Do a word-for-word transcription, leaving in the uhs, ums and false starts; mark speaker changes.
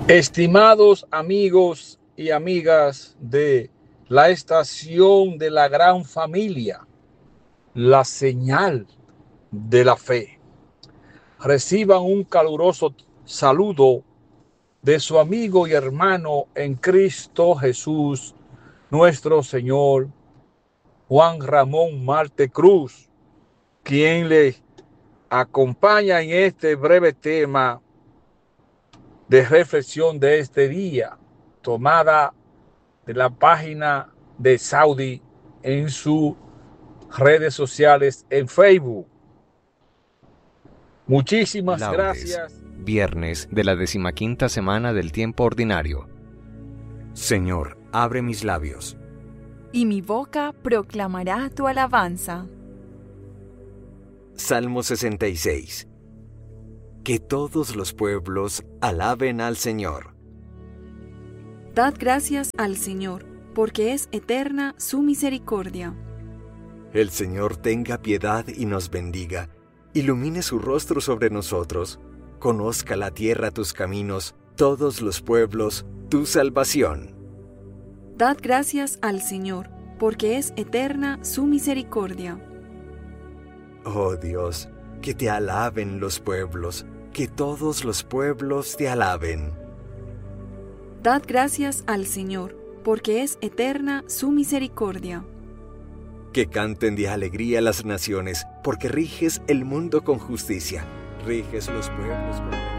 Speaker 1: Estimados amigos y amigas de la estación de la gran familia, la señal de la fe, reciban un caluroso saludo de su amigo y hermano en Cristo Jesús, nuestro Señor, Juan Ramón Marte Cruz, quien les acompaña en este breve tema de reflexión de este día, tomada de la página de Saudi en sus redes sociales en Facebook. Muchísimas
Speaker 2: Laudes,
Speaker 1: gracias.
Speaker 2: viernes de la decimaquinta semana del tiempo ordinario.
Speaker 3: Señor, abre mis labios,
Speaker 4: y mi boca proclamará tu alabanza.
Speaker 3: Salmo sesenta y seis. Que todos los pueblos alaben al Señor.
Speaker 4: Dad gracias al Señor, porque es eterna su misericordia.
Speaker 3: El Señor tenga piedad y nos bendiga, ilumine su rostro sobre nosotros, conozca la tierra tus caminos, todos los pueblos tu salvación.
Speaker 4: Dad gracias al Señor, porque es eterna su misericordia.
Speaker 3: Oh Dios, que te alaben los pueblos, que todos los pueblos te alaben.
Speaker 4: Dad gracias al Señor, porque es eterna su misericordia.
Speaker 3: Que canten de alegría las naciones, porque riges el mundo con justicia, riges los pueblos con